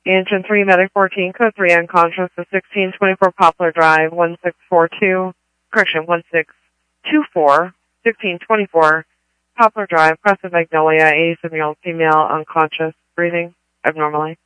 Engine 3, Medic 14, code 3, unconscious, to 1624 Poplar Drive, 1624, 1624 Poplar Drive, Crescent Magnolia, 87-year-old female, unconscious, breathing abnormally.